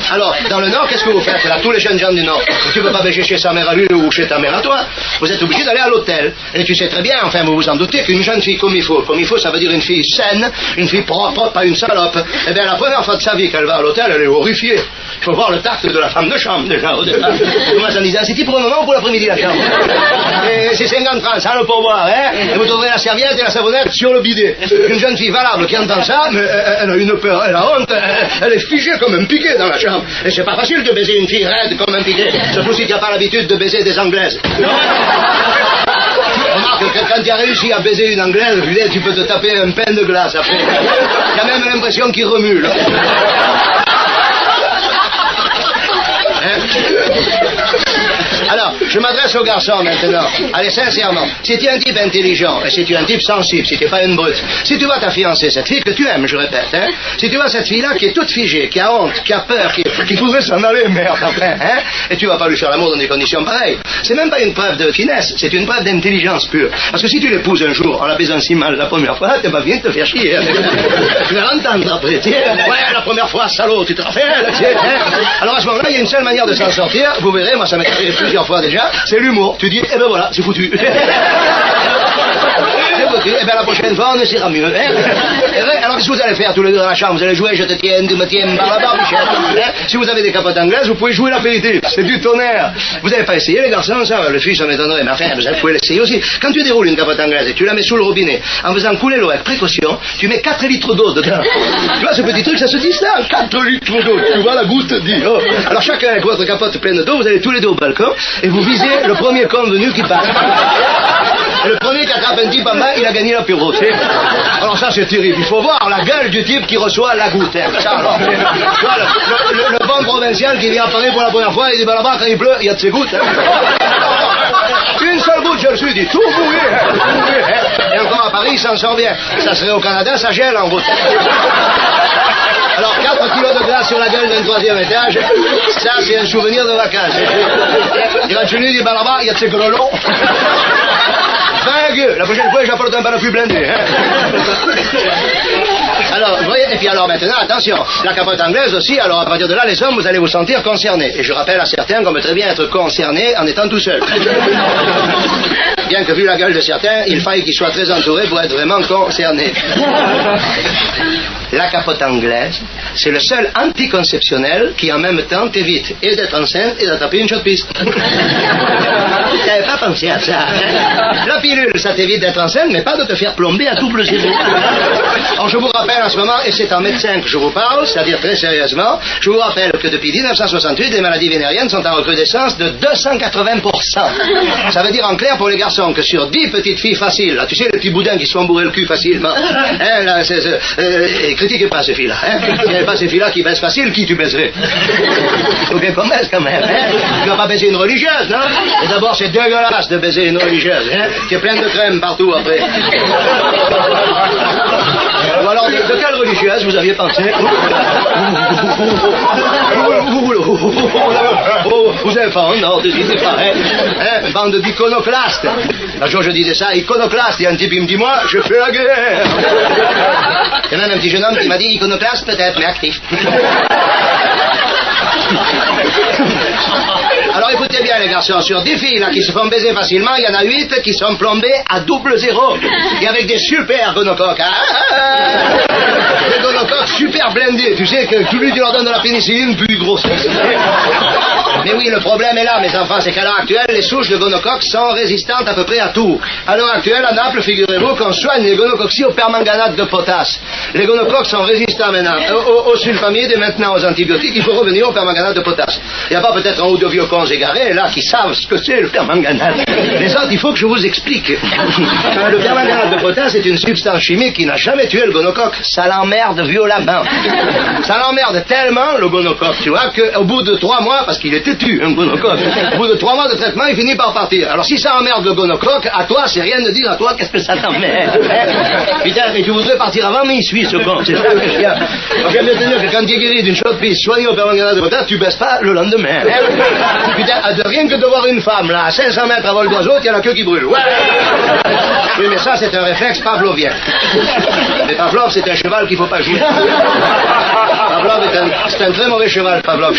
Alors, dans le Nord, qu'est-ce que vous faites là, tous les jeunes gens du Nord, tu ne peux pas baiser chez sa mère à lui ou chez ta mère à toi. Vous êtes obligé d'aller à l'hôtel. Et tu sais très bien, enfin vous vous en doutez, qu'une jeune fille comme il faut, ça veut dire une fille saine, une fille propre, pas une salope. Eh bien, la première fois de sa vie qu'elle va à l'hôtel, elle est horrifiée. Il faut voir le tact de la femme de chambre, déjà, au départ. Moi, j'en disais, c'est pour le moment ou pour l'après-midi, la chambre? Et c'est 50 francs, ça le pourboire, hein? Et vous trouverez la serviette et la savonnette sur le bidet. Une jeune fille valable qui entend ça, mais elle a une peur, elle a honte, elle est figée comme un piquet dans la chambre. Et c'est pas facile de baiser une fille raide comme un piquet, surtout si tu n'as pas l'habitude de baiser des Anglaises. Remarque que quand tu as réussi à baiser une Anglaise, tu peux te taper un pain de glace après. Tu as même l'impression qu'il remue, là. Alors, je m'adresse aux garçons maintenant. Allez, sincèrement, si tu es un type intelligent, et si tu es un type sensible, si tu n'es pas une brute, si tu vois ta fiancée, cette fille que tu aimes, je répète, hein, si tu vois cette fille-là qui est toute figée, qui a honte, qui a peur, qui voudrait s'en aller, merde, enfin, hein, et tu vas pas lui faire l'amour dans des conditions pareilles, c'est même pas une preuve de finesse, c'est une preuve d'intelligence pure. Parce que si tu l'épouses un jour en la baisant si mal la première fois, tu vas bien te faire chier. Hein. Tu vas l'entendre après, tu sais, ouais, la première fois, salaud, tu te rappelles, tu sais, hein. Alors à ce moment-là, il y a une seule manière de s'en sortir, vous verrez, moi ça m'est arrivé plusieurs fois déjà, c'est l'humour. Tu dis, eh ben voilà, c'est foutu. C'est foutu. Eh ben la prochaine fois, on essaiera mieux. Hein? Alors qu'est-ce que vous allez faire tous les deux dans la chambre? Vous allez jouer je te tiens, tu me tiens par la barbichette. Hein? Si vous avez des capotes anglaises, vous pouvez jouer l'apéritif. C'est du tonnerre. Vous n'avez pas essayé, les garçons, ça? Le fils, ça m'étonnerait. Mais enfin, vous pouvez l'essayer aussi. Quand tu déroules une capote anglaise et tu la mets sous le robinet, en faisant couler l'eau avec précaution, tu mets 4 litres d'eau dedans. Tu vois, ce petit truc, ça se distingue. 4 litres d'eau. Tu vois, la goutte dit. Oh. Alors chacun avec votre capote pleine d'eau, vous allez tous les deux au balcon et vous visez le premier convenu qui passe. Et le premier qui attrape un type en bas, il a gagné l'apéro. Alors ça, c'est terrible. Il faut voir la gueule du type qui reçoit la goutte. Hein. Ça, alors, le bon provincial qui vient à Paris pour la première fois, il dit, bah là-bas, quand il pleut, il y a de ses gouttes. Hein. Une seule goutte, je le suis dit, tout mouillé. Hein. Et encore à Paris, il s'en sort bien. Ça serait au Canada, ça gèle en route. Alors, 4 kilos de glace sur la gueule d'un 3e étage, ça, c'est un souvenir de vacances. Et quand tu lui dis, bah là-bas, il y a de ces grelons. Vague, la prochaine fois, j'apporte un parapluie blindé. Hein. Alors, vous voyez, et puis alors maintenant, attention, la capote anglaise aussi, alors à partir de là, les hommes, vous allez vous sentir concernés. Et je rappelle à certains qu'on peut très bien être concerné en étant tout seul. Bien que vu la gueule de certains, il faille qu'ils soient très entourés pour être vraiment concernés. La capote anglaise, c'est le seul anticonceptionnel qui en même temps t'évite et d'être enceinte et d'attraper une chaude piste. T'avais pas pensé à ça, hein? La pilule, ça t'évite d'être enceinte, mais pas de te faire plomber à double zéro. Alors je vous rappelle en ce moment, et c'est en médecin que je vous parle, c'est-à-dire très sérieusement, je vous rappelle que depuis 1968, les maladies vénériennes sont en recrudescence de 280%. Ça veut dire en clair pour les garçons que sur 10 petites filles faciles, là, tu sais, les petits boudins qui se font bourrer le cul facilement, hein, là, critiquez pas ces filles-là, hein. S'il n'y avait pas ces filles-là qui baissent facile, qui tu baisserais? Il faut bien qu'on baisse quand même, hein. Tu vas pas baiser une religieuse, non? Et d'abord, c'est dégueulasse de baiser une religieuse, hein. Tu es plein de crème partout après. Ou alors, de quelle religieuse vous aviez pensé? Vous avez pas, non, décidez pas, hein, bande d'iconoclastes. Un jour, je disais ça, iconoclaste, et un type, il me dit, moi, je fais la guerre. Il y a même un petit jeune homme qui m'a dit, iconoclaste peut-être, mais actif. Alors écoutez bien les garçons, sur 10 filles là, qui se font baiser facilement, il y en a 8 qui sont plombées à double zéro. Et avec des super gonocoques. Des gonocoques super blindés. Tu sais que plus tu leur donnes de la pénicilline, plus ils grossissent. Mais oui, le problème est là, mes enfants, c'est qu'à l'heure actuelle, les souches de gonocoques sont résistantes à peu près à tout. À l'heure actuelle, à Naples, figurez-vous qu'on soigne les gonocoxies au permanganate de potasse. Les gonocoques sont résistants maintenant aux sulfamides et maintenant aux antibiotiques. Il faut revenir au permanganate de potasse. Il n'y a pas peut-être un ou deux vieux cons égarés, là, qui savent ce que c'est le permanganate. Les autres, il faut que je vous explique. Le permanganate de potasse est une substance chimique qui n'a jamais tué le gonocoque. Ça l'emmerde violemment. Ça l'emmerde tellement, le gonocoque, tu vois, qu'au bout de 3 mois, parce qu'il est têtu, un gonocoque, au bout de 3 mois de traitement, il finit par partir. Alors si ça emmerde le gonocoque, à toi, c'est rien de dire à toi, qu'est-ce que ça t'emmerde, hein? Putain, mais tu voudrais partir avant, mais il suit ce con, c'est ça que je viens. J'aime bien te dire que quand tu es guéri d'une chaude piste, soigné au permanganate de potasse, tu baisses pas le lendemain, hein? Putain, de rien que de voir une femme, là, à 500 mètres à vol d'oiseau, il y a la queue qui brûle. Ouais. Oui, mais ça, c'est un réflexe pavlovien. Mais Pavlov, c'est un cheval qu'il faut pas jouer. Pavlov c'est un très mauvais cheval, Pavlov.